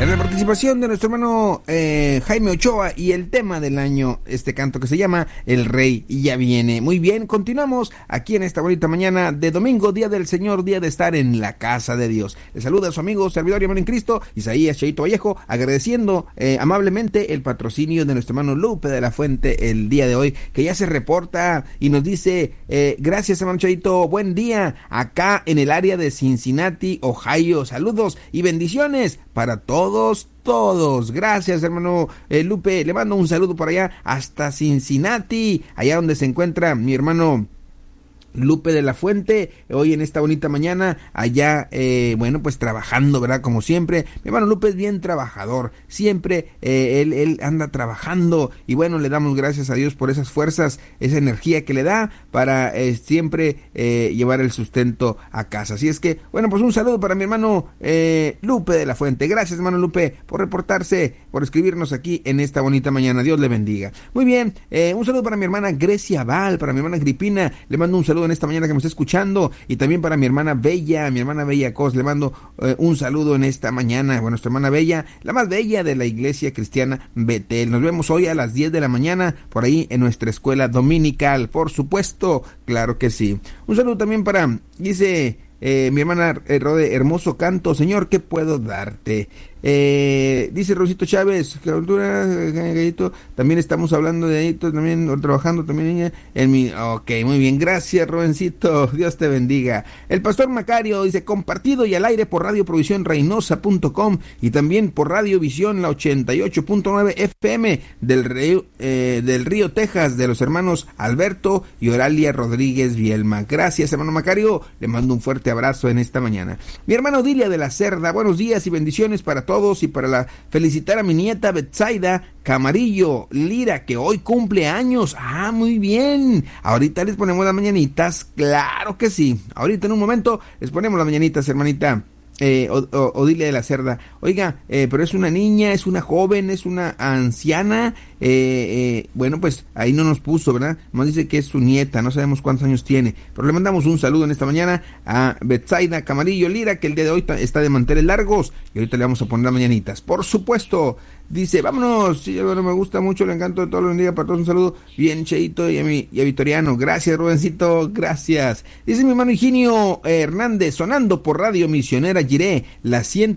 En la participación de nuestro hermano Jaime Ochoa y el tema del año, este canto que se llama El Rey ya viene. Muy bien, continuamos aquí en esta bonita mañana de domingo, día del Señor, día de estar en la casa de Dios. Le saluda a su amigo, servidor y hermano en Cristo, Isaías Cheito Vallejo, agradeciendo amablemente el patrocinio de nuestro hermano Lupe de la Fuente el día de hoy, que ya se reporta y nos dice, gracias hermano Cheito, buen día, acá en el área de Cincinnati, Ohio, saludos y bendiciones para todos. Gracias hermano Lupe, le mando un saludo por allá hasta Cincinnati, allá donde se encuentra mi hermano Lupe de la Fuente, hoy en esta bonita mañana, allá, bueno, pues trabajando, ¿verdad? Como siempre, mi hermano Lupe es bien trabajador, siempre él anda trabajando y bueno, le damos gracias a Dios por esas fuerzas, esa energía que le da para siempre llevar el sustento a casa. Así es que, bueno, pues un saludo para mi hermano Lupe de la Fuente. Gracias, hermano Lupe, por reportarse, por escribirnos aquí en esta bonita mañana. Dios le bendiga. Muy bien, un saludo para mi hermana Grecia Val, para mi hermana Agripina, le mando un saludo en esta mañana que me está escuchando, y también para mi hermana Bella Cos, le mando un saludo en esta mañana. Bueno, nuestra hermana Bella, la más bella de la iglesia cristiana Betel. Nos vemos hoy a las 10 de la mañana por ahí en nuestra escuela dominical, por supuesto, claro que sí. Un saludo también para, dice mi hermana Rode, hermoso canto, Señor, ¿qué puedo darte? Dice Rosito Chávez, gallito, también estamos hablando de ahí, también trabajando también en mi, ok, muy bien, gracias Robencito, Dios te bendiga. El pastor Macario dice, compartido y al aire por Radio Provisión Reynosa.com y también por Radio Visión, la 88.9 FM del Río Texas, de los hermanos Alberto y Oralia Rodríguez Vielma. Gracias hermano Macario, le mando un fuerte abrazo en esta mañana. Mi hermano Odilia de la Cerda, buenos días y bendiciones para todos y para felicitar a mi nieta Betsaida Camarillo Lira, que hoy cumple años. Ah, muy bien. Ahorita les ponemos las mañanitas, claro que sí. Ahorita en un momento les ponemos las mañanitas, hermanita Odilia de la Cerda. Oiga, pero es una niña, es una joven, es una anciana. Bueno, pues ahí no nos puso, ¿verdad? Nos dice que es su nieta, no sabemos cuántos años tiene, pero le mandamos un saludo en esta mañana a Betsaida Camarillo Lira, que el día de hoy está de manteles largos, y ahorita le vamos a poner las mañanitas, por supuesto. Dice, vámonos, sí, bueno, me gusta mucho, le encanto de todos los días, para todos un saludo, bien Cheito y a Vitoriano, gracias Rubencito, gracias. Dice mi hermano Higinio Hernández, sonando por Radio Misionera Jiré, la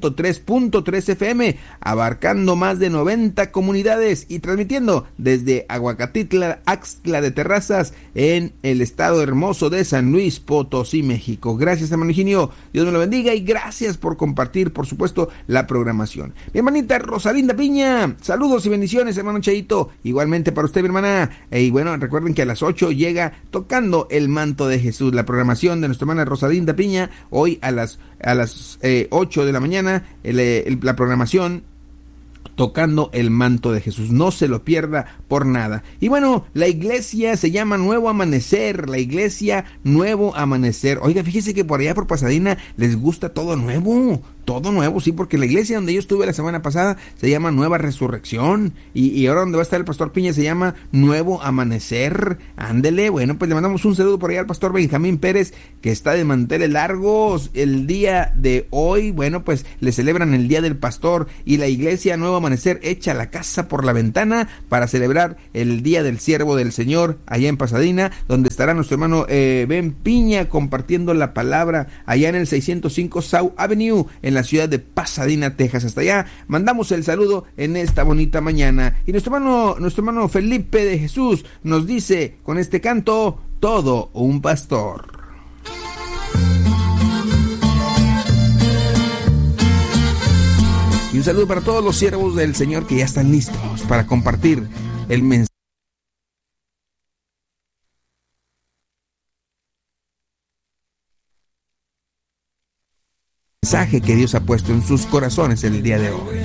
103.3 FM, abarcando más de 90 comunidades y transmitiendo desde Aguacatitla, Axtla de Terrazas, en el estado hermoso de San Luis Potosí, México. Gracias hermano Higinio, Dios me lo bendiga y gracias por compartir, por supuesto, la programación. Mi hermanita Rosalinda Piña, saludos y bendiciones hermano Cheito, igualmente para usted mi hermana, y bueno, recuerden que a las 8 llega Tocando el Manto de Jesús, la programación de nuestra hermana Rosalinda Piña, hoy a las 8 de la mañana, la programación Tocando el Manto de Jesús, no se lo pierda por nada. Y bueno, la iglesia se llama Nuevo Amanecer, la iglesia Nuevo Amanecer. Oiga, fíjese que por allá por Pasadena les gusta todo nuevo, sí, porque la iglesia donde yo estuve la semana pasada se llama Nueva Resurrección, y ahora donde va a estar el pastor Piña se llama Nuevo Amanecer. Ándele, bueno, pues le mandamos un saludo por allá al pastor Benjamín Pérez, que está de manteles largos el día de hoy. Bueno, pues le celebran el Día del Pastor, y la iglesia Nuevo Amanecer echa la casa por la ventana para celebrar el Día del Siervo del Señor allá en Pasadena, donde estará nuestro hermano Ben Piña compartiendo la palabra allá en el 605 South Avenue, en la ciudad de Pasadena, Texas. Hasta allá mandamos el saludo en esta bonita mañana. Y nuestro hermano Felipe de Jesús nos dice con este canto, Todo un Pastor. Y un saludo para todos los siervos del Señor que ya están listos para compartir el mensaje que Dios ha puesto en sus corazones el día de hoy.